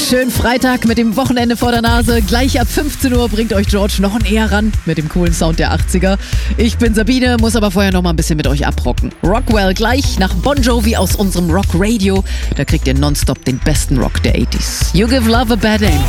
Schön Freitag mit dem Wochenende vor der Nase. Gleich ab 15 Uhr bringt euch George noch näher ran mit dem coolen Sound der 80er. Ich bin Sabine, muss aber vorher noch mal ein bisschen mit euch abrocken. Rockwell gleich nach Bon Jovi aus unserem Rock Radio. Da kriegt ihr nonstop den besten Rock der 80s. You give love a bad name.